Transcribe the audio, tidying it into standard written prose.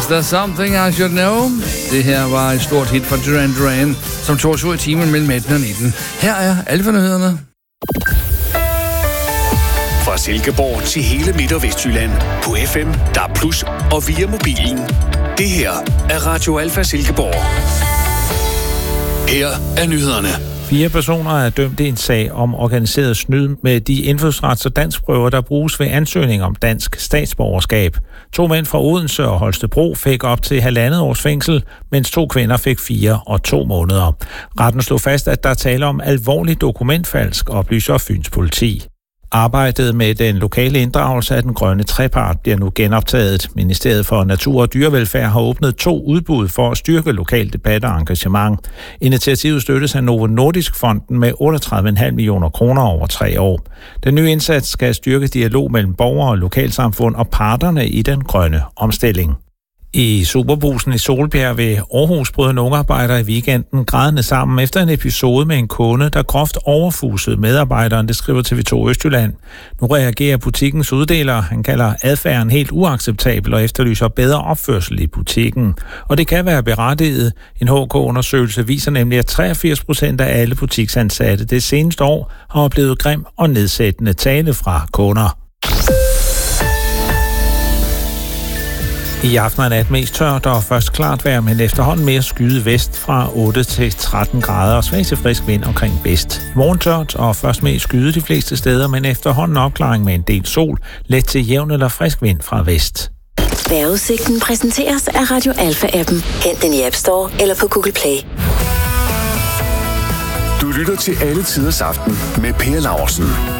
Is There Something I Should Know? Det her var et stort hit fra Duran Duran, som tog os ud i timen mellem 18 og 19. Her er Alfa-nyhederne. Fra Silkeborg til hele Midt- og Vestjylland på FM, DAB+ og via mobilen. Det her er Radio Alfa Silkeborg. Her er nyhederne. 4 personer er dømt i en sag om organiseret snyd med de indfødsrets- og danskprøver, der bruges ved ansøgning om dansk statsborgerskab. 2 mænd fra Odense og Holstebro fik op til 1,5 års fængsel, mens 2 kvinder fik 4 og 2 måneder. Retten slog fast, at der taler om alvorlig dokumentfalsk, oplyser Fyns politi. Arbejdet med den lokale inddragelse af den grønne trepart bliver nu genoptaget. Ministeriet for Natur og Dyrevelfærd har åbnet 2 udbud for at styrke lokal debat og engagement. Initiativet støttes af Novo Nordisk Fonden med 38,5 millioner kroner over 3 år. Den nye indsats skal styrke dialog mellem borgere og lokalsamfund og parterne i den grønne omstilling. I Superbrugsen i Solbjerg ved Aarhus brød en ungarbejder i weekenden grædende sammen efter en episode med en kunde, der groft overfusede medarbejderen, det skriver TV2 Østjylland. Nu reagerer butikkens uddeler. Han kalder adfærden helt uacceptabel og efterlyser bedre opførsel i butikken. Og det kan være berettiget. En HK-undersøgelse viser nemlig, at 83% af alle butiksansatte det seneste år har oplevet grim og nedsættende tale fra kunder. I aften er nat mest tørt og først klart vejr, men efterhånden mere skyde vest fra 8 til 13 grader og svag til frisk vind omkring vest. I morgen tørt og først mest skyde de fleste steder, men efterhånden opklaring med en del sol, let til jævn eller frisk vind fra vest. Vejrudsigten præsenteres af Radio Alfa-appen. Hent den i App Store eller på Google Play. Du lytter til Alle Tiders Aften med Per Laursen.